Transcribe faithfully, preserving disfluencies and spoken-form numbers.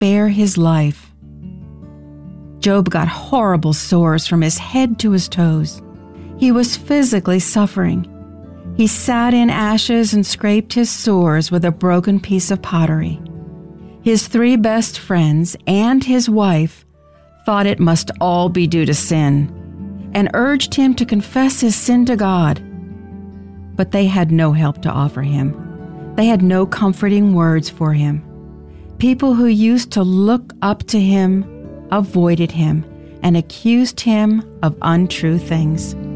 spare his life. Job got horrible sores from his head to his toes. He was physically suffering. He sat in ashes and scraped his sores with a broken piece of pottery. His three best friends and his wife thought it must all be due to sin and urged him to confess his sin to God. But they had no help to offer him. They had no comforting words for him. People who used to look up to him avoided him and accused him of untrue things.